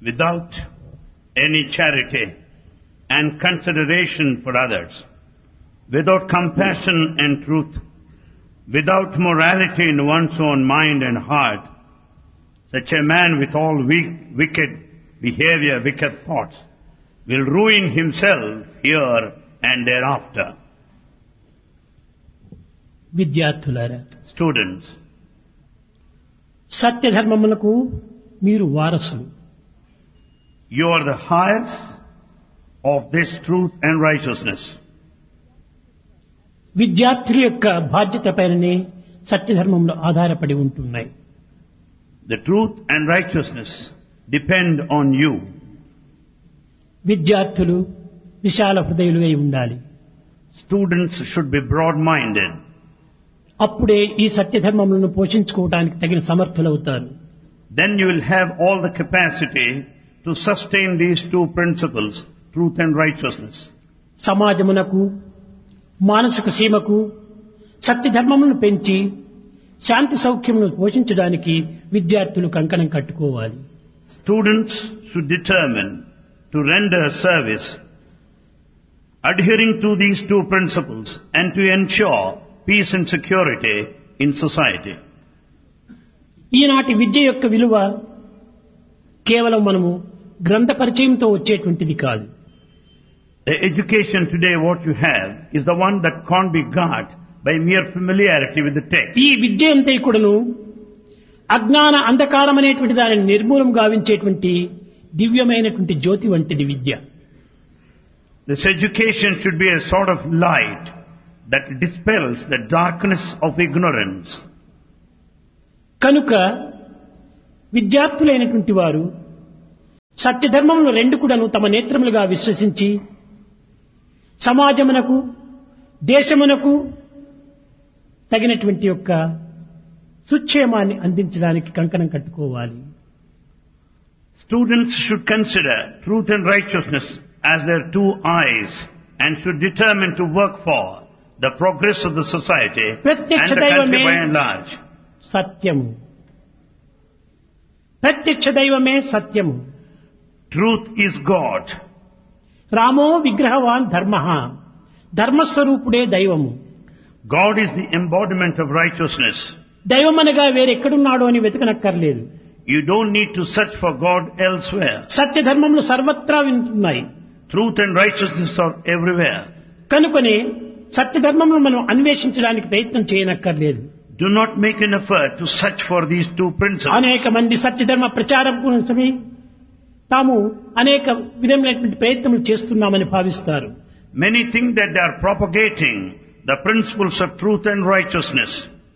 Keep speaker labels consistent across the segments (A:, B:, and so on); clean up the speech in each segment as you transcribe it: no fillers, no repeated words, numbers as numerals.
A: without any charity and consideration for others, without compassion and truth, without morality in one's own mind and heart, such a man with all wicked behavior, wicked thoughts, will ruin himself here and thereafter.
B: విద్యార్థులారా,
A: Students,
B: సత్యధర్మములకు మీరు వారసులు.
A: you are the heirs of this truth and righteousness.
B: విద్యార్థుల యొక్క బాధ్యత పైననే సత్యధర్మములు ఆధారపడి ఉంటున్నాయి.
A: The truth and righteousness depend on you.
B: విద్యార్థులు విశాల హృదయులుగా ఉండాలి.
A: Students should be broad-minded.
B: అప్పుడే ఈ సత్యధర్మములను పోషించుకోవడానికి తగిన సమర్థులవుతారు.
A: Then you will have all the capacity to sustain these two principles, truth and righteousness.
B: సమాజమునకు మానసిక సీమకు సత్యధర్మములను పెంచి శాంతి సౌఖ్యమును పోషించడానికి విద్యార్థులు కంకణం కట్టుకోవాలి.
A: Students should determine to render service adhering to these two principles and to ensure peace and security in society.
B: ఈనాటి విద్య యొక్క విలువ కేవలం మనము గ్రంథ పరిచయంతో వచ్చేటువంటిది కాదు.
A: The education today what you have is the one that can't be got by mere familiarity with the text.
B: ఈ విద్య అంతా కూడాను అజ్ఞాన అంధకారం అనేటువంటి దానిని నిర్మూలం గావించేటువంటి దివ్యమైనటువంటి జ్యోతి వంటిది విద్య.
A: This education should be a sort of light that dispels the darkness of ignorance.
B: కనుక విద్యార్థులైనటువంటి వారు సత్యధర్మములు రెండు కూడాను తమ నేత్రములుగా విశ్వసించి సమాజమునకు దేశమునకు తగినటువంటి యొక్క సుక్షేమాన్ని అందించడానికి కంకణం కట్టుకోవాలి.
A: Students should consider truth and righteousness as their two eyes and should determine to work for the progress of the society and the country by and large.
B: సత్యము, ప్రత్యక్ష దైవమే సత్యము.
A: Truth is God.
B: రామో విగ్రహవాన్ ధర్మః, ధర్మస్వరూపుడే దైవము.
A: God is the embodiment of righteousness.
B: దైవమనగా వేరెక్కడున్నాడో అని వెతకనక్కర్లేదు.
A: You don't need to search for God elsewhere.
B: సత్యధర్మములు సర్వత్రా వింటున్నాయి.
A: Truth and righteousness are everywhere.
B: కనుకనే సత్యధర్మమును మనం అన్వేషించడానికి ప్రయత్నం చేయనక్కర్లేదు.
A: Do not make an effort to search for these two principles.
B: అనేక మంది సత్యధర్మ ప్రచారం కోసమే తాము అనేక విధమైనటువంటి ప్రయత్నములు చేస్తున్నామని భావిస్తారు.
A: Many think that they are propagating the principles of truth and righteousness.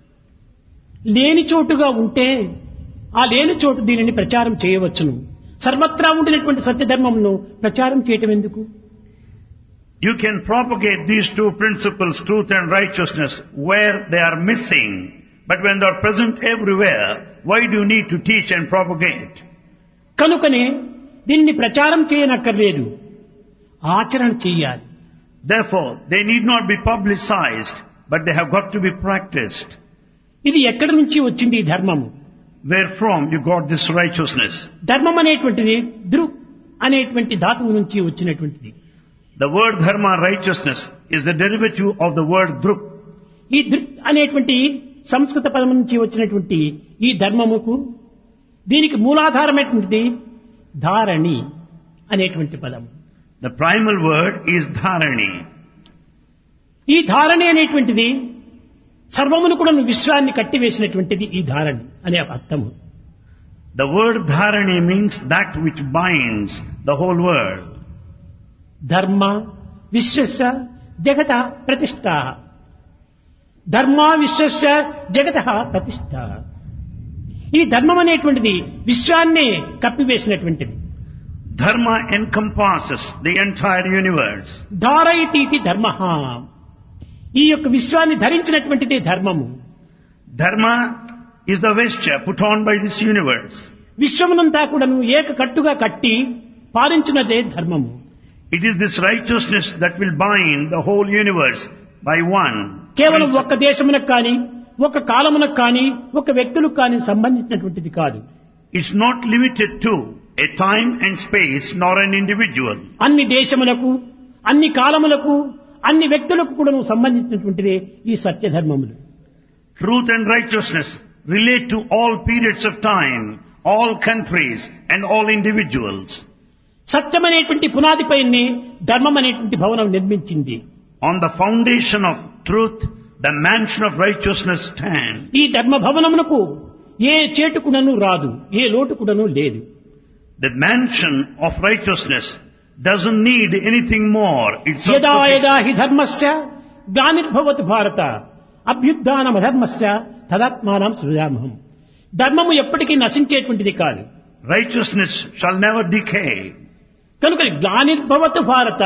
B: లేని చోటుగా ఉంటే ఆ లేని చోటు దీనిని ప్రచారం చేయవచ్చును. సర్వత్రా ఉండినటువంటి సత్యధర్మమును ప్రచారం చేయటం ఎందుకు?
A: You can propagate these two principles, truth and righteousness, where they are missing. But when they are present everywhere, why do you need to teach and propagate?
B: కనుకనే దీనిని ప్రచారం చేయనక్కర్లేదు, ఆచరణ చేయాలి.
A: Therefore, they need not be publicized, but they have got to be practiced.
B: ఇది ఎక్కడి నుంచి వచ్చింది ఈ ధర్మము?
A: Where from you got this righteousness?
B: ధర్మం అనేటువంటిది దృక్ అనేటువంటి ధాతువు నుంచి వచ్చినటువంటిది.
A: The word dharma, righteousness, is the derivative of the word druk.
B: ఈ దృక్ అనేటువంటి సంస్కృత పదం నుంచి వచ్చినటువంటి ఈ ధర్మముకు దీనికి మూలాధారమైనటువంటిది ధారణి అనేటువంటి పదం.
A: The primal word is dharani.
B: ఈ ధారణి అనేటువంటిది సర్వమును కూడా విశ్వాన్ని కట్టివేసినటువంటిది ఈ ధారణి అనే అర్థము.
A: The word dharani means that which binds the whole world.
B: ధర్మ విశ్వస్య జగత ప్రతిష్ఠ, ధర్మ విశ్వస్య జగత ప్రతిష్ఠ. ఈ ధర్మం అనేటువంటిది విశ్వాన్నే కప్పివేసినటువంటిది.
A: Dharma encompasses the entire universe.
B: ధారయతీతి ధర్మ, ఈ యొక్క విశ్వాన్ని ధరించినటువంటిదే ధర్మము.
A: Dharma is the vesture put on by this universe.
B: విశ్వమునంతా కూడాను ఏకకట్టుగా కట్టి పాలించినదే ధర్మము.
A: It is this righteousness that will bind the whole universe by one.
B: కేవలం ఒక్క దేశమునకు కానీ ఒక కాలమునకు కానీ ఒక వ్యక్తులకు కానీ సంబంధించినటువంటిది కాదు.
A: It's not limited to a time and space, nor an individual.
B: అన్ని దేశములకు, అన్ని కాలములకు, అన్ని వ్యక్తులకు కూడా సంబంధించినటువంటిదే ఈ సత్యధర్మములు.
A: Truth and righteousness relate to all periods of time, all countries and all individuals.
B: సత్యమనేటువంటి పునాదిపైనే ధర్మం అనేటువంటి భవనం నిర్మించింది.
A: On the foundation of truth, the mansion of righteousness stands.
B: ఈ ధర్మ భవనమునకు ఏ చేటుకుడను రాదు, ఏ లోటుకుడను లేదు.
A: The mansion of righteousness doesn't need anything more. It's
B: యదా యదా హి ధర్మస్య గ్లానిర్భవతి భారత అభ్యుత్థానమధర్మస్య తదాత్మానం సృజామహం. ధర్మము ఎప్పటికీ నశించేటువంటిది కాదు.
A: righteousness shall never decay.
B: కనుక గ్లానిర్భవతి భారత,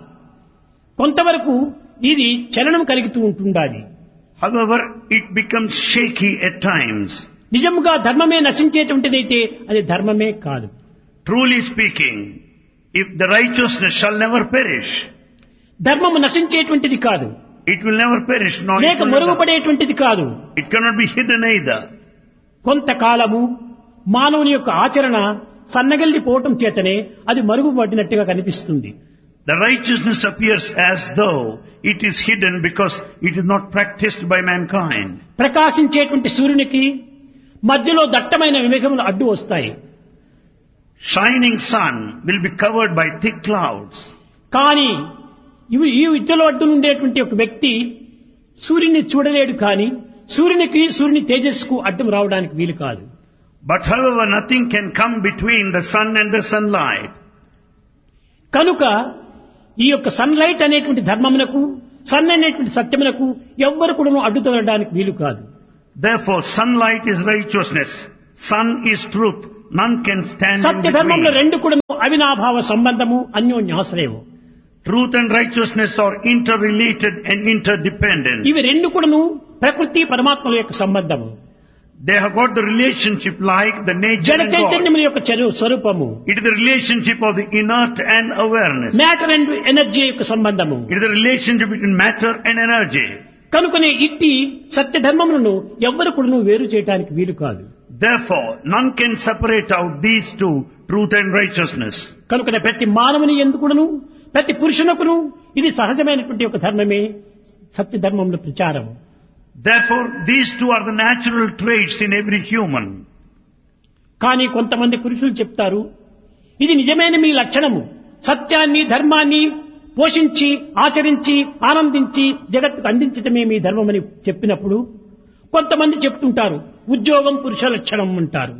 B: కొంతవరకు ఇది చలనం కలుగుతూ ఉంటుండాలి.
A: However, it becomes shaky at times.
B: నిజముగా ధర్మమే నశించేటువంటిదైతే అది ధర్మమే కాదు.
A: Truly speaking, if the righteousness shall never perish,
B: ధర్మము నశించేటువంటిది కాదు,
A: it will never perish, nor
B: లేక మరుగుపడేటువంటిది కాదు.
A: it cannot be hidden either.
B: కొంతకాలము మానవుని యొక్క ఆచరణ సన్నగిల్లిపోవటం చేతనే అది మరుగుపడినట్టుగా కనిపిస్తుంది.
A: The righteousness appears as though it is hidden because it is not practiced by mankind.
B: ప్రకాశించేటువంటి సూర్యునికి మధ్యలో దట్టమైన మేఘములు అడ్డు వస్తాయి.
A: Shining sun will be covered by thick clouds.
B: కానీ ఈ విద్యలో అడ్డు ఉండేటువంటి ఒక వ్యక్తి సూర్యుని చూడలేడు, కానీ సూర్యుని తేజస్సుకు అడ్డం రావడానికి వీలు కాదు.
A: But however, nothing can come between the sun and the sunlight.
B: కనుక ఈ యొక్క సన్లైట్ అనేటువంటి ధర్మమునకు, సన్ అనేటువంటి సత్యమునకు ఎవ్వరు కూడా అడ్డు తొలగడానికి వీలు కాదు.
A: Therefore, sunlight is righteousness, sun is truth. None can stand in
B: సత్య ధర్మంలో
A: between.
B: రెండు కూడా అవినాభావ సంబంధము, అన్యోన్యాశ్రయము.
A: Truth and righteousness are interrelated and interdependent.
B: ఇవి రెండు కూడాను ప్రకృతి పరమాత్మల యొక్క సంబంధము.
A: They have got the relationship like the nature
B: జడ
A: and God.
B: చైతన్యముల యొక్క స్వరూపము.
A: It is the relationship of the inert and awareness.
B: Matter and energy యొక్క సంబంధము.
A: It is the relationship between matter and energy.
B: కనుకనే ఇట్టి సత్య ధర్మములను ఎవ్వరు కూడాను వేరు చేయడానికి వీలు కాదు.
A: Therefore, none can separate out these two, truth and righteousness.
B: కనుకనే ప్రతి మానవుని ఎందుకును, ప్రతి పురుషునకును ఇది సహజమైనటువంటి ఒక ధర్మమే సత్య ధర్మముల ప్రచారము.
A: Therefore, these two are the natural traits in every human.
B: కానీ కొంతమంది పురుషులు చెప్తారు, ఇది నిజమైన మీ లక్షణము, సత్యాన్ని ధర్మాన్ని పోషించి ఆచరించి ఆనందించి జగత్తుకు అందించటమే మీ ధర్మమని చెప్పినప్పుడు కొంతమంది చెప్తుంటారు ఉద్యోగం పురుష లక్షణం అంటారు.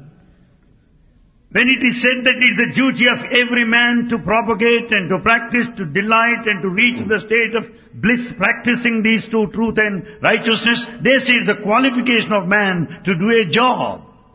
A: When it is said that it is the duty of every man to propagate and to practice, to delight and to reach the state of bliss, practicing these two, truth and righteousness, they say it's the qualification of man to do a job.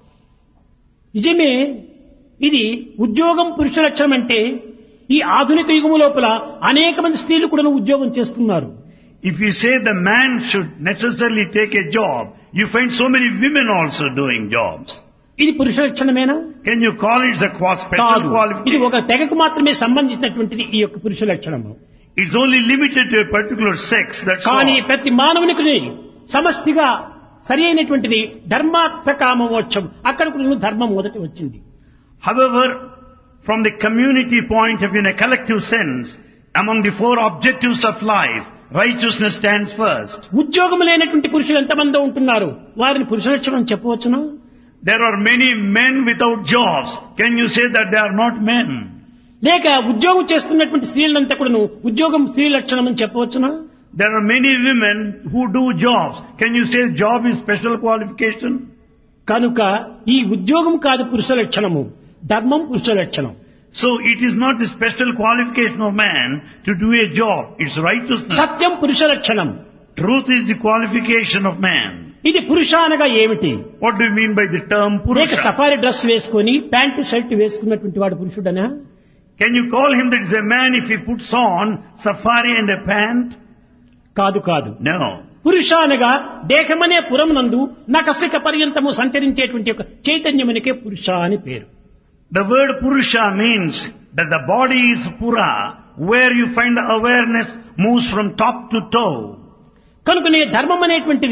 B: నిజమే, ఇది ఉద్యోగం పురుష లక్షణం అంటే ఈ ఆధునిక యుగము లోపల అనేక మంది స్త్రీలు కూడా ఉద్యోగం చేస్తున్నారు.
A: If you say the man should necessarily take a job, you find so many women also doing jobs.
B: ఇది పురుష లక్షణమేనా?
A: Can you call it a special
B: కాదు. ఇది
A: qualification?
B: ఒక తెగకు మాత్రమే సంబంధించినటువంటిది ఈ యొక్క పురుష లక్షణము.
A: It's only limited to a particular sex, that's
B: కానీ
A: all.
B: ప్రతి మానవునికి సమష్టిగా సరి అయినటువంటిది ధర్మార్థ కామ మోక్షం. అక్కడ కూడా ధర్మం మొదటి వచ్చింది.
A: However, from the community point of view, in a collective sense, among the four objectives of life, righteousness stands first.
B: ఉద్యోగం లేనటువంటి పురుషులు ఎంతమంది ఉంటున్నారు, వారిని పురుష లక్షణం చెప్పవచ్చునా?
A: There are many men without jobs. Can you say that they are not men?
B: లేక ఉద్యోగం చేస్తున్నటువంటి స్త్రీలంతా కూడా ఉద్యోగం స్త్రీ లక్షణం అని చెప్పవచ్చునా?
A: There are many women who do jobs. Can you say job is special qualification?
B: కనుక ఈ ఉద్యోగం కాదు పురుష లక్షణము, ధర్మం పురుష లక్షణం.
A: So it is not the special qualification of man to do a job. It's righteousness.
B: సత్యం పురుష లక్షణం.
A: Truth is the qualification of man.
B: ఇది పురుష అనగా ఏమిటి?
A: What do you mean by the term
B: లేక
A: Purusha?
B: సఫారీ డ్రెస్ వేసుకొని pant shirt వేసుకున్నటువంటి వాడు పురుషుడనా?
A: Can you call him that is a man if he puts on safari and a pant?
B: కాదు కాదు.
A: No.
B: పురుష అనగా దేహమనే పురమునందు నకసిక పర్యంతము సంచరించేటువంటి ఒక చైతన్యమునికే పురుష అని పేరు.
A: The word Purusha means that the body is Pura, where you find the awareness moves from top to toe.
B: కనుకనే ధర్మం అనేటువంటిది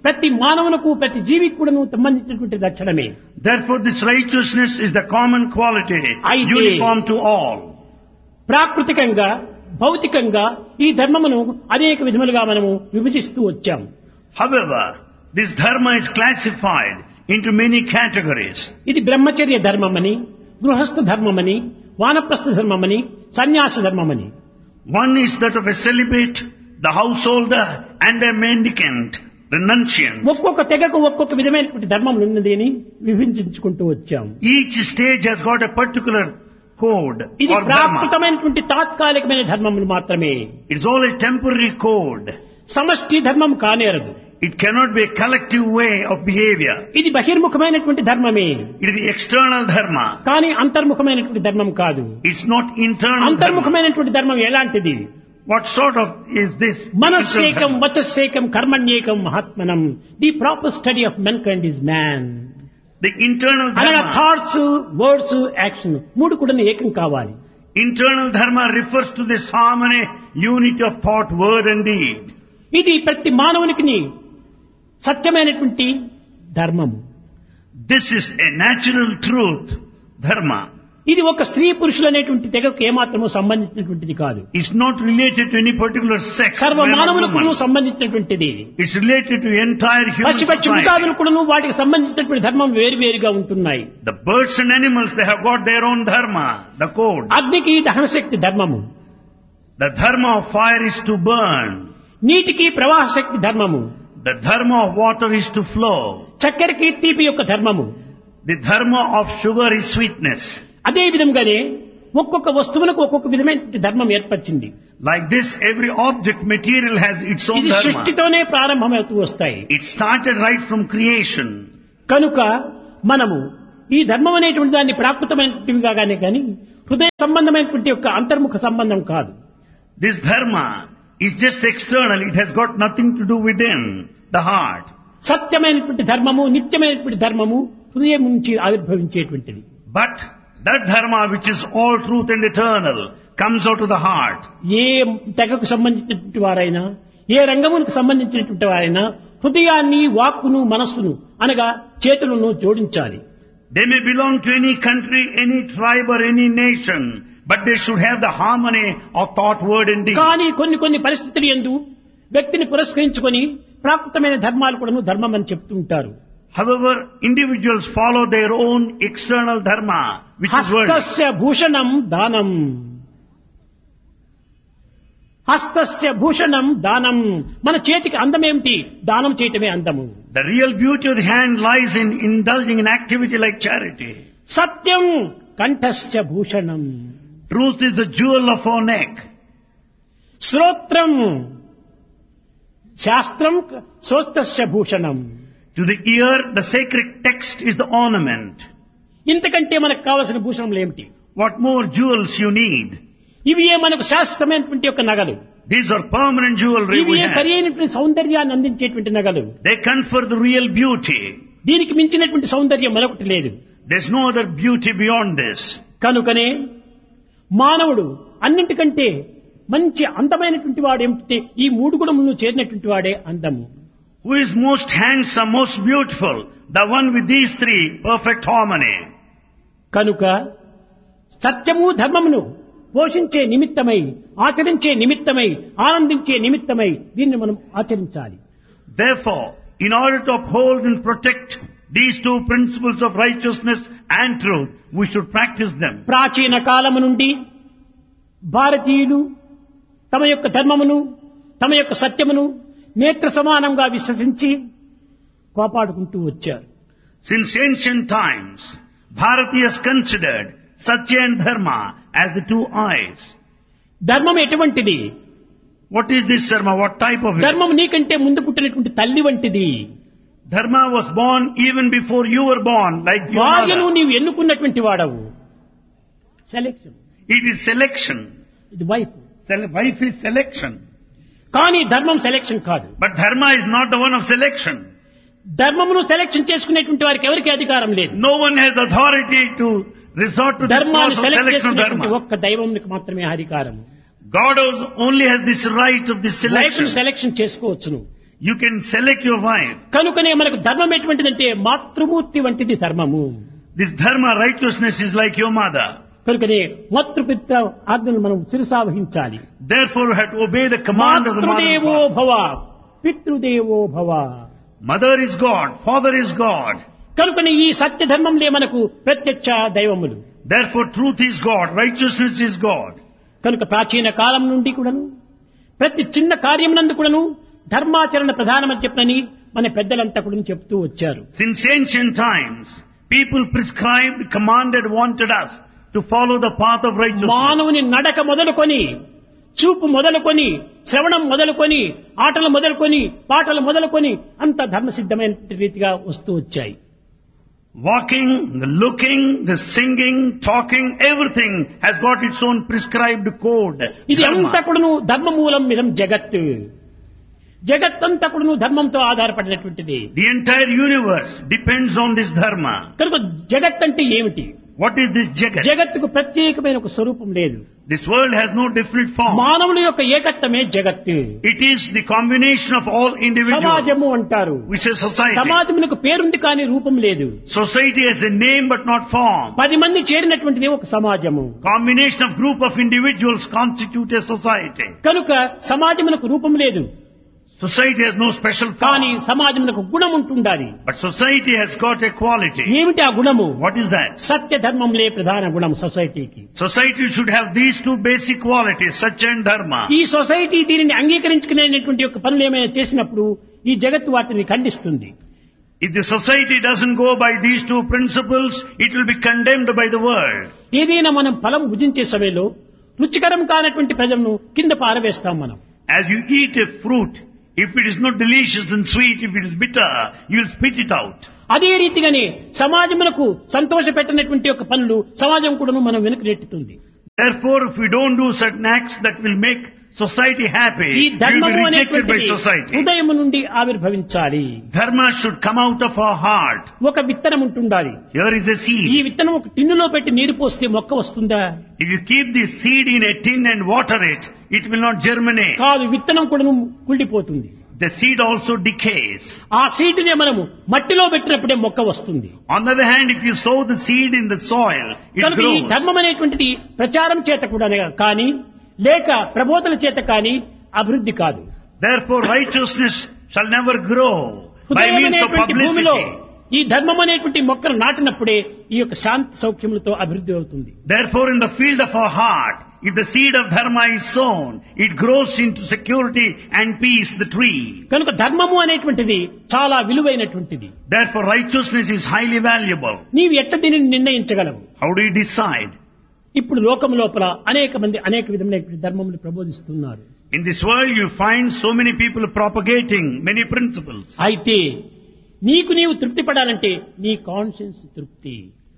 B: ప్రతి మానవునకు ప్రతి జీవికి కూడా సంబంధించినటువంటి లక్షణమే.
A: Therefore this righteousness is the common quality,
B: అయితే
A: uniform to all.
B: ప్రాకృతికంగా భౌతికంగా ఈ ధర్మమును అనేక విధములుగా మనము విభజిస్తూ వచ్చాం.
A: However, this dharma is classified into many categories.
B: ఇది బ్రహ్మచర్య ధర్మమని, గృహస్థ ధర్మమని, వానప్రస్థ ధర్మమని, సన్యాస ధర్మమని.
A: One is that of a celibate, the householder, and a mendicant, renunciant.
B: ఒక్కొక్క తెగకు ఒక్కొక్క విధమైనటువంటి ధర్మములు ఉన్నది అని విభజించుకుంటూ వచ్చాం.
A: Each stage has got a particular code
B: ఇది
A: or dharma.
B: ప్రాకృతమైనటువంటి తాత్కాలికమైన ధర్మములు మాత్రమే.
A: It's all a temporary code.
B: సమష్టి ధర్మం కానేరదు.
A: It cannot be a collective way of behavior.
B: ఇది బహిర్ముఖమైనటువంటి ధర్మమే.
A: It is the external dharma.
B: కానీ అంతర్ముఖమైనటువంటి ధర్మం కాదు.
A: It's not internal dharma.
B: అంతర్ముఖమైనటువంటి ధర్మం ఎలాంటిది?
A: What sort of is this?
B: మనస్సేకం వచస్సేకం కర్మణ్యేకం మహాత్మనం. The proper study of మెన్కైండ్ is man.
A: The internal
B: అనగా
A: dharma.
B: థాట్స్, వర్డ్స్, యాక్షన్ మూడు కూడా ఏకం కావాలి.
A: Internal dharma refers to this harmony, unity of thought, word and deed.
B: ఇది ప్రతి మానవునికి సత్యమైనటువంటి ధర్మము.
A: This is a natural truth, dharma.
B: ఇది ఒక స్త్రీ పురుషులు అనేటువంటి తెగకు ఏమాత్రము సంబంధించినటువంటిది కాదు.
A: It's not related to any particular sex.
B: సర్వ
A: man or
B: మానవులకు
A: woman.
B: సంబంధించినటువంటిది.
A: It's related to entire human
B: పశుపక్షి
A: society.
B: మృగాదులు కూడా వాటికి సంబంధించినటువంటి ధర్మం వేరువేరుగా ఉంటున్నాయి.
A: The birds and animals, they have got their own dharma, the code.
B: అగ్నికి దహనశక్తి ధర్మము,
A: The dharma of fire is to burn.
B: నీటికి ప్రవాహ శక్తి ధర్మము,
A: The dharma of water is to flow.
B: చక్కెరకి తీపి యొక్క ధర్మము.
A: The dharma of sugar is sweetness.
B: అదే విధంగానే ఒక్కొక్క వస్తువులకు ఒక్కొక్క విధమైన ధర్మం ఏర్పరిచింది.
A: Like this, every object, material has its own
B: ఇది
A: dharma.
B: సృష్టితోనే ప్రారంభమవుతూ వస్తాయి.
A: It started right from creation.
B: కనుక మనము ఈ ధర్మం అనేటువంటి దాన్ని ప్రాకృతమైనటివిగానే కానీ హృదయ సంబంధమైనటువంటి యొక్క అంతర్ముఖ సంబంధం కాదు.
A: This dharma is just external. It has got nothing to do within the heart.
B: సత్యమైనటువంటి ధర్మము, నిత్యమైనటువంటి ధర్మము హృదయం నుంచి ఆవిర్భవించేటువంటిది.
A: But that dharma which is all truth and eternal comes out of the heart.
B: ఏ తెగకు సంబంధించినటువంటి వారైనా, ఏ రంగములకు సంబంధించినటువంటి వారైనా హృదయాన్ని, వాక్కును, మనస్సును అనగా చేతులను జోడించాలి.
A: They may belong to any country, any tribe or any nation, but they should have the harmony of thought, word and deed.
B: కానీ కొన్ని పరిస్థితులు యందు వ్యక్తిని పురస్కరించుకొని ప్రాకృతమైన ధర్మాలు కూడా ధర్మం అని చెప్తూ ఉంటారు.
A: However, individuals follow their own external dharma, which is worldly.
B: హస్తస్య Bhushanam దానం, హస్తస్య భూషణం దానం. మన చేతికి అందమేమిటి? దానం చేయటమే అందము.
A: The real beauty of the hand lies in indulging in activity like charity.
B: Satyam కంఠస్య Bhushanam,
A: Truth is the jewel of our neck.
B: శ్రోత్రం శాస్త్రం శ్రోత్రస్య Bhushanam.
A: To the ear, the sacred text is the ornament.
B: ఇంతకంటే మనకు కావలసిన భూషణములు ఏమిటి?
A: What more jewels you need?
B: ఇవి మనకు శాశ్వతమైనటువంటి యొక్క నగలు.
A: These are permanent jewelry
B: ఇవి
A: we have.
B: సరి అయినటువంటి సౌందర్యాన్ని అందించేటువంటి నగలు.
A: They confer the real beauty.
B: దీనికి మించినటువంటి సౌందర్యం మరొకటి లేదు.
A: There's no other beauty beyond this.
B: కనుకనే మానవుడు అన్నింటికంటే మంచి అందమైనటువంటి వాడు ఏమిటంటే ఈ మూడు గుణములను చేరినటువంటి వాడే అందము.
A: Who is most handsome, most beautiful? The one with these three, perfect harmony.
B: కనుక సత్యము ధర్మమును పోషించే నిమిత్తమై, ఆచరించే నిమిత్తమై, ఆనందించే నిమిత్తమై దీన్ని మనం ఆచరించాలి.
A: Therefore, in order to uphold and protect these two principles of righteousness and truth, we should practice them.
B: ప్రాచీన కాలము నుండి భారతీయులు తమ యొక్క ధర్మమును, తమ యొక్క సత్యమును నేత్ర సమానంగా విశ్వసించి కాపాడుకుంటూ వచ్చారు.
A: Since ancient times, Bharatiyas considered Satya and Dharma as the two eyes.
B: ధర్మం ఎటువంటిది?
A: What is this dharma? What type of it?
B: ధర్మం నీకంటే ముందు పుట్టినటువంటి తల్లి వంటిది.
A: Dharma was born even before you were born, like your
B: భార్యను
A: mother.
B: నీవు ఎన్నుకున్నటువంటి వాడవు. సెలెక్షన్.
A: It is selection.
B: ఇది వైఫ్.
A: Wife is selection.
B: కానీ ధర్మం సెలెక్షన్ కాదు.
A: But dharma is not the one of selection.
B: ధర్మమును సెలెక్షన్ చేసుకునేటువంటి వారికి ఎవరికి అధికారం లేదు.
A: No one has authority to resort to this
B: ధర్మాన్ని
A: process of
B: select
A: selection of
B: చేసుకునేటువంటి
A: dharma.
B: ఒక్క దైవంకి మాత్రమే అధికారం.
A: God only has this right of this
B: life ను
A: selection.
B: సెలెక్షన్ చేసుకోవచ్చును.
A: You can select your wife.
B: కనుకనే మనకు ధర్మం ఎటువంటిదంటే మాతృమూర్తి వంటిది ధర్మము.
A: This dharma, righteousness, is like your mother.
B: కనుకనే మాతృపిత్ర ఆజ్ఞలు మనం శిరసావహించాలి.
A: Therefore, you have to obey the command of the mother.
B: మాతృదేవో భవ, పితృదేవో భవ.
A: Mother is God, father is God.
B: కనుకనే ఈ సత్య ధర్మంలే మనకు ప్రత్యక్ష దైవములు.
A: Therefore, truth is God, righteousness is God.
B: కనుక ప్రాచీన కాలం నుండి కూడాను ప్రతి చిన్న కార్యమునందు కూడాను ధర్మాచరణ ప్రధానమని చెప్పనని మన పెద్దలంతా కూడా చెప్తూ వచ్చారు.
A: Since ancient times, people prescribed, commanded, wanted us to follow the path of righteousness.
B: మానవుని నడక మొదలుకొని, చూపు మొదలుకొని, శ్రవణం మొదలుకొని, ఆటలు మొదలుకొని, పాటలు మొదలుకొని అంత ధర్మసిద్ధమైన రీతిగా వస్తూ వచ్చాయి.
A: Walking, the looking, the singing, talking, everything has got its own prescribed code.
B: ఇది
A: Dharma.
B: అంతా కూడాను ధర్మ మూలం మిదం జగత్. జగత్తంతా కూడాను ధర్మంతో ఆధారపడినటువంటిది.
A: The entire universe depends on this dharma.
B: కనుక జగత్ అంటే ఏమిటి?
A: What is this Jagat?
B: జగత్తుకు ప్రత్యేకమైన ఒక స్వరూపం లేదు.
A: This world has no different form.
B: మానవుల యొక్క ఏకత్వమే జగత్తు.
A: It is the combination of all individuals.
B: సమాజము అంటారు.
A: Which is society.
B: సమాజమునకు పేరుంది కానీ రూపం లేదు.
A: Society has a name but not form.
B: 10 మంది చేరినటువంటిది ఒక సమాజము.
A: Combination of group of individuals constitute a society.
B: కనుక సమాజమునకు రూపం లేదు.
A: Society has no special
B: కానీ
A: form.
B: సమాజమునకు గుణం ఉంటుండాలి.
A: But society has got a quality.
B: ఏమిటి ఆ గుణము?
A: What is that?
B: సత్య ధర్మంలే ప్రధాన గుణం సొసైటీకి.
A: Society should have these two basic qualities, Satya and Dharma.
B: ఈ సొసైటీ దీనిని అంగీకరించుకునేటువంటి యొక్క పనులు ఏమైనా చేసినప్పుడు ఈ జగత్తు వాటిని ఖండిస్తుంది.
A: If the society doesn't go by these two principles, it will be condemned by the world.
B: ఏదైనా మనం ఫలం భుజించే సమయంలో రుచికరం కానటువంటి ప్రజలను కింద పారవేస్తాం మనం.
A: As you eat a fruit, if it is not delicious and sweet, if it is bitter, you will spit it out.
B: అదే రీతిగానే సమాజమునకు సంతోష పెట్టినటువంటి యొక్క పనులు సమాజం కూడాను మనం వెనుక నెట్టుతుంది.
A: Therefore, if we don't do certain acts that will make society happy,
B: ఈ
A: we will
B: ధర్మము
A: be rejected by
B: అనేటువంటిది
A: society.
B: హృదయము నుండి ఆవిర్భవించాలి.
A: Dharma should come out of our heart.
B: ఒక విత్తనం ఉంటుండాలి.
A: Here is a
B: ఈ
A: seed.
B: విత్తనం ఒక టిన్నులో పెట్టి నీరు పోస్తే మొక్క వస్తుందా?
A: If you keep this seed in a tin and water it, it will not germinate.
B: కాదు, విత్తనం కూడాను కుళ్ళిపోతుంది.
A: The seed also decays.
B: ఆ సీడ్నే మనము మట్టిలో పెట్టినప్పుడే మొక్క వస్తుంది.
A: On the other hand, if you sow the seed in the soil, it
B: కనుక ఈ
A: grows.
B: ధర్మం అనేటువంటిది ప్రచారం చేత కూడా కానీ లేక ప్రబోధన చేత కానీ అభివృద్ధి కాదు.
A: Therefore, righteousness shall never grow by
B: హృదయం
A: means of
B: అనేటువంటి భూమిలో
A: publicity.
B: ఈ ధర్మం అనేటువంటి మొక్కను నాటినప్పుడే ఈ యొక్క శాంతి సౌఖ్యములతో అభివృద్ధి అవుతుంది.
A: Therefore, in the field of our heart, if the seed of dharma is sown, it grows into security and peace, the tree.
B: కనుక ధర్మము అనేటువంటిది చాలా విలువైనటువంటిది.
A: Therefore, righteousness is highly valuable.
B: నీవు ఎట్లా దీనిని నిర్ణయించగలవు?
A: How do you decide?
B: ఇప్పుడు లోకం లోపల అనేక మంది అనేక విధమైన ధర్మములు ప్రబోధిస్తున్నారు.
A: In this world, you find so many people propagating many principles.
B: అయితే నీకు నీవు తృప్తి పడాలంటే నీ కాన్షియన్స్ తృప్తి.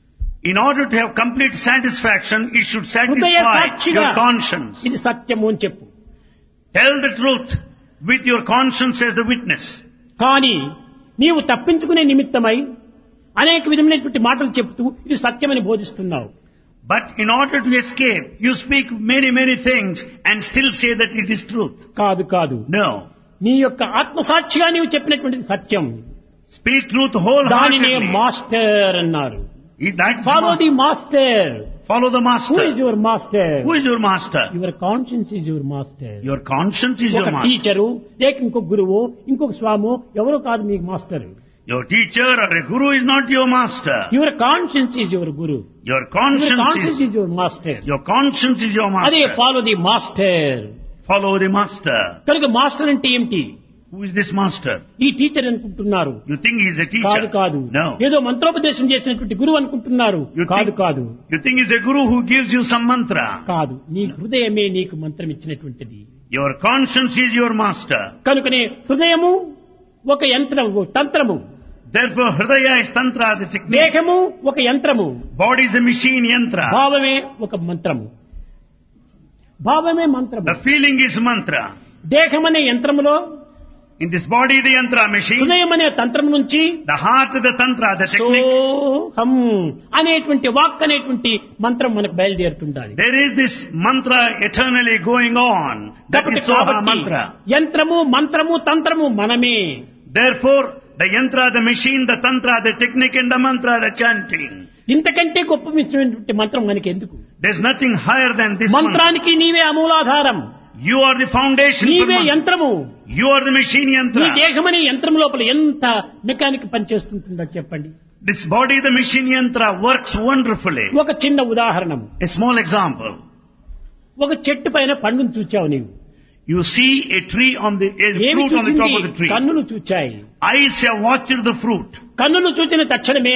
A: In order to have complete satisfaction, it should
B: హృదయ
A: satisfy
B: సాక్షిగా
A: your conscience.
B: ఇది సత్యము అని చెప్పు.
A: Tell the truth with your conscience as the witness.
B: కానీ నీవు తప్పించుకునే నిమిత్తమై అనేక విధమైనటువంటి మాటలు చెప్తూ ఇది సత్యమని బోధిస్తున్నావు.
A: But in order to escape, you speak many things and still say that it is truth.
B: కాదు కాదు,
A: No.
B: నీ యొక్క ఆత్మసాక్షిగా నీవు చెప్పినటువంటిది సత్యం.
A: Speak truth
B: దానినే
A: wholeheartedly.
B: మాస్టర్ అన్నారు.
A: That is
B: follow the
A: master.
B: Master.
A: Follow the
B: who
A: master.
B: Is your master?
A: Who is your master?
B: Your conscience is your master.
A: Your conscience is
B: ఒక
A: your master.
B: Teacher లేక ఇంకొక గురువు ఇంకొక స్వామో ఎవరో కాదు మీకు master.
A: Your teacher or a guru is not your master.
B: Your conscience is your Guru.
A: Your
B: your
A: conscience
B: conscience
A: is
B: is your master.
A: your conscience is your
B: అదే
A: master.
B: Follow the master.
A: Follow the master.
B: కనుక master అంటే ఏమిటి?
A: Who is this master?
B: ఈ teacher అనుకుంటున్నారు.
A: You think he is a
B: కాదు
A: teacher?
B: కాదు,
A: No.
B: ఏదో మంత్రోపదేశం చేసినటువంటి గురువు అనుకుంటున్నారు.
A: You
B: కాదు
A: think,
B: కాదు
A: you think he's a guru who gives you some mantra?
B: కాదు, నీ హృదయమే నీకు మంత్రం ఇచ్చినటువంటిది.
A: Your conscience is your master.
B: కనుకనే హృదయము ఒక యంత్రము, తంత్రము.
A: Therefore, Hridaya is tantra, the technique.
B: దేహము ఒక యంత్రము,
A: Body is a machine, yantra.
B: భావమే ఒక మంత్రము. భావమే మంత్రము.
A: The feeling is mantra.
B: దేహమనే యంత్రములో
A: In this body, the yantra machine,
B: హృదయం అనే తంత్రం నుంచి
A: the heart, the tantra, the technique,
B: సోహం అనేటువంటి వాక్ అనేటువంటి మంత్రం మనకు బయలుదేరుతుండాలి.
A: there is this mantra eternally going on. That is Soha mantra.
B: యంత్రము మంత్రము తంత్రము మనమే.
A: Therefore, the yantra, the machine, the tantra, the technique and the mantra, the chanting.
B: ఇంతకంటే గొప్ప మంత్రం మనకి ఎందుకు?
A: There's nothing higher than this mantra.
B: మంత్రానికి నీవే అమూలాధారం.
A: You are the foundation.
B: నీవే యంత్రము.
A: You are the machine
B: నీ
A: yantra.
B: దేహమనే యంత్రం లోపల ఎంత మెకానిక్ పనిచేస్తుంటుందో చెప్పండి.
A: This body, the machine yantra, works wonderfully.
B: ఒక చిన్న ఉదాహరణం.
A: A small example.
B: ఒక చెట్టు పైన పండును చూచావు నీవు.
A: You see a tree on the a
B: ఏమి
A: fruit on the top of
B: చూచింది?
A: the tree.
B: కన్నులు చూచాయి.
A: Eyes have watched the fruit.
B: కన్నులు చూచిన తక్షణమే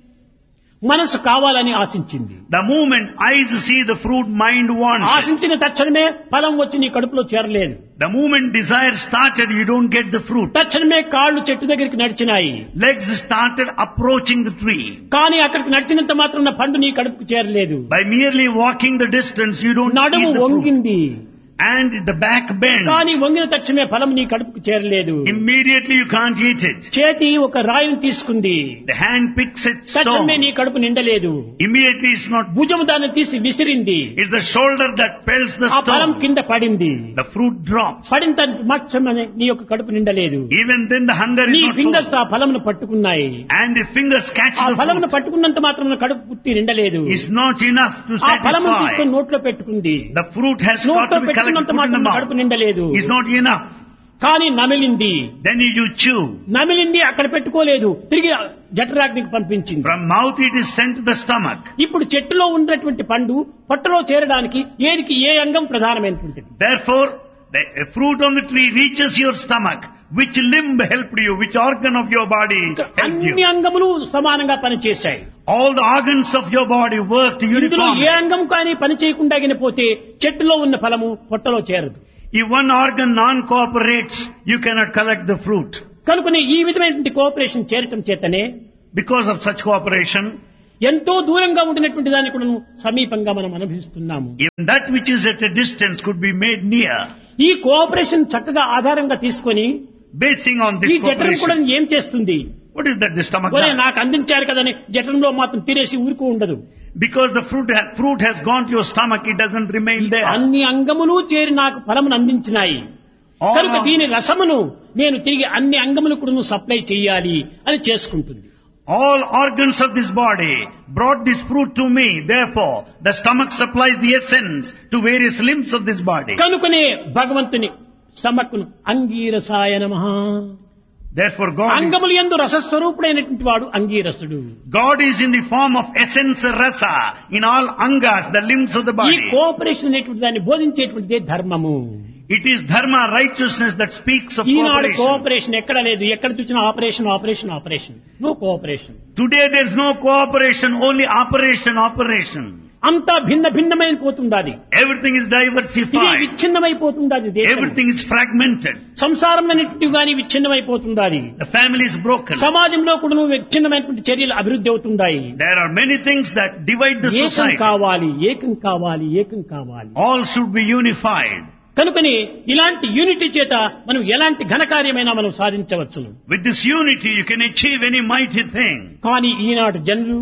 B: మనసు కావాలని ఆశించింది.
A: The moment eyes see the fruit, mind wants it.
B: ఆశించిన తక్షణమే ఫలం వచ్చి నీ కడుపులో చేరలేదు.
A: The moment desire started, you don't get the fruit.
B: తక్షణమే కాళ్ళు చెట్టు దగ్గరికి నడిచినాయి.
A: Legs started approaching the tree.
B: కానీ అక్కడికి నడిచినంత మాత్రం పండు నీ కడుపుకు చేరలేదు.
A: By merely walking the distance, you don't
B: నడుము
A: eat the fruit.
B: వంగింది.
A: And the back bends.
B: కానీ వంగిన తక్షణమే ఫలం నీ కడుపుకు చేరలేదు.
A: Immediately you can't eat it.
B: చేతి ఒక రాయిని తీసుకుంది.
A: The hand picks it
B: తక్షణమే
A: stone.
B: నీ కడుపు నిండలేదు.
A: Immediately it's not.
B: భుజము దాన్ని తీసి విసిరింది.
A: It's the shoulder that pelts the
B: ఆ ఫలం
A: stone.
B: కింద పడింది.
A: The fruit drops.
B: పడిన మాత్రమే నీ యొక్క కడుపు నిండలేదు.
A: Even then the hunger
B: నీ
A: is not
B: ఫింగర్స్
A: full.
B: ఆ ఫలమును పట్టుకున్నాయి.
A: And the fingers catch
B: ఆ
A: the
B: ఫలమును
A: fruit.
B: పట్టుకున్నంత మాత్రం కడుపు పూర్తి నిండలేదు.
A: It's not enough to
B: ఆ ఫలమును
A: satisfy.
B: తీసుకొని నోట్లో పెట్టుకుంది.
A: The fruit has got
B: నోట్లో
A: to be collected,
B: పెట్టుకున్నంత
A: put in the
B: మాత్రం
A: mouth.
B: కడుపు నిండలేదు.
A: It's not enough.
B: కానీ నమిలింది.
A: Then you chew.
B: నమిలింది అక్కడ పెట్టుకోలేదు. తిరిగి జఠరాగ్నికి పంపించింది.
A: From mouth it is sent to the stomach.
B: ఇప్పుడు చెట్టులో ఉన్నటువంటి పండు పొట్టలో చేరడానికి ఏదికి ఏ అంగం ప్రధానమైనటువంటిది?
A: Therefore, the fruit on the tree reaches your stomach. Which limb helped you? Which organ of your body helped
B: అన్ని
A: you?
B: అంగములు సమానంగా పనిచేశాయి.
A: All the organs of your body worked
B: ఇందులో
A: uniformly.
B: ఏ అంగం కానీ పని చేయకుండా పోతే చెట్టులో ఉన్న ఫలము పొట్టలో చేరదు.
A: If one organ non-cooperates, you cannot collect the fruit.
B: కనుకనే ఈ విధమైనటువంటి కోఆపరేషన్ చేరటం చేతనే
A: Because of such cooperation,
B: ఎంతో దూరంగా ఉండినటువంటి దాన్ని కూడా సమీపంగా మనం అనుభవిస్తున్నాము.
A: even that which is at a distance could be made near.
B: ఈ కోఆపరేషన్ చక్కగా ఆధారంగా తీసుకొని
A: Basing on
B: ఈ
A: this
B: జఠరం కూడా
A: cooperation.
B: ఏం చేస్తుంది?
A: What is that the stomach
B: ఒరే
A: does?
B: నాకు అందించారు కదని జఠరంలో మాత్రం తీరేసి ఊరుకు ఉండదు.
A: Because the fruit has gone to your stomach, it doesn't remain there.
B: అన్ని అంగములు చేరి నాకు ఫలమును అందించినాయి.
A: All
B: కనుక దీని రసమును నేను తిరిగి అన్ని అంగములు కూడా సప్లై చేయాలి అని చేసుకుంటుంది.
A: All organs of this body brought this fruit to me. Therefore, the stomach supplies the essence to various limbs of this body.
B: కనుకనే భగవంతుని స్టమక్ను అంగీరసాయ నమః.
A: Therefore, God
B: అంగములు యందు రసస్వరూపుడైనటువంటి వాడు అంగీరసుడు.
A: is in the form of essence rasa in all angas, the limbs of the
B: ఈ
A: body.
B: Cooperation అనేటువంటి దాన్ని బోధించేటువంటిదే ధర్మము.
A: It is dharma, righteousness that speaks of
B: Eenadu
A: cooperation.
B: Cooperation ఎక్కడ లేదు. ఎక్కడ చూసినా operation operation operation. No cooperation.
A: Today there is no cooperation, only operation.
B: అంతా భిన్న భిన్నమైన పోతుండాది.
A: Everything is
B: ఇది
A: diversified.
B: విచ్ఛిన్నమైపోతుండాది దేశం.
A: Everything is fragmented.
B: సంసారం అనేటువంటి గాని విచ్ఛిన్నమైపోతుండాది.
A: The family is broken.
B: సమాజంలో కూడా విచ్ఛిన్నమైనటువంటి చర్యలు అభివృద్ధి అవుతుంటాయి.
A: There are many things that divide the
B: ఏకం
A: society.
B: కావాలి, ఏకం కావాలి, ఏకం కావాలి.
A: All should be unified.
B: కనుకని ఇలాంటి యూనిటీ చేత మనం ఎలాంటి ఘనకార్యమైనా మనం సాధించవచ్చును.
A: With this unity you can achieve any mighty thing.
B: కానీ ఈనాటి జనులు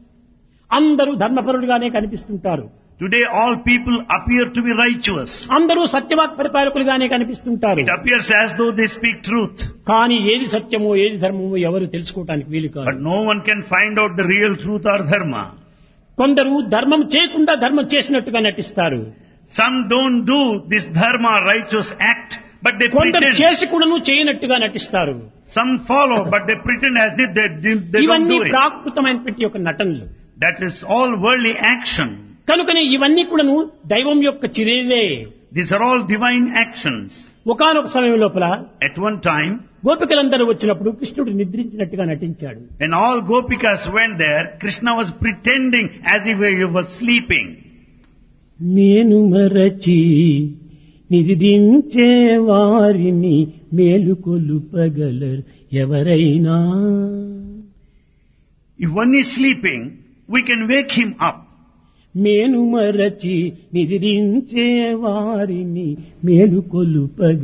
B: అందరూ ధర్మపరులుగానే కనిపిస్తుంటారు.
A: Today all people appear to be righteous.
B: అందరూ సత్యవాక్ పరిపాలకులుగానే కనిపిస్తుంటారు.
A: It appears as though they speak truth.
B: కానీ ఏది సత్యమో ఏది ధర్మమో ఎవరు తెలుసుకోవటానికి వీలు
A: But
B: కాదు.
A: no one can find out the real truth or dharma.
B: కొందరు ధర్మం చేయకుండా ధర్మం చేసినట్టుగా నటిస్తారు.
A: Some don't do this dharma righteous act, but they
B: కొందరు
A: pretend.
B: చేసి కూడాను చేయనట్టుగా నటిస్తారు.
A: Some follow, but they pretend as if they don't
B: ఇవన్నీ
A: do it.
B: ప్రాకృతమైనటువంటి యొక్క నటనలు.
A: That is all worldly action.
B: కనుకనే ఇవన్నీ కూడాను దైవం యొక్క చర్యలే.
A: These are all divine actions.
B: ఒకానొక సమయం లోపల
A: At one time,
B: గోపికలందరూ వచ్చినప్పుడు కృష్ణుడు నిద్రించినట్టుగా నటించాడు.
A: when all gopikas went there, Krishna was pretending as if he was sleeping.
B: నేను మరచి నిద్రించే వారిని మేలుకొలుపగలరు ఎవరైనా.
A: If one is sleeping, we can wake him up.
B: మేను మరచి నిద్రించే వారిని మేలుకొలుపగలరు